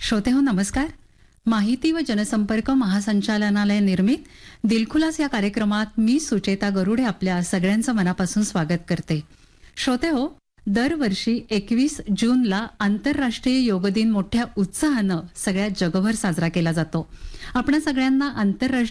श्रोते हो नमस्कार. माहिती व जनसंपर्क महासंचालनालय निर्मित दिलखुलास या कार्यक्रमात मी सुचेता गरुडे आपल्या सगळ्यांचं मनापासून स्वागत करते. श्रोते हो, दरवर्षी 21 जूनला आंतरराष्ट्रीय योग दिन मोठ्या उत्साहानं सगळ्या जगभर साजरा केला जातो. आपण सगळ्यांना आंतरराष्ट्रीय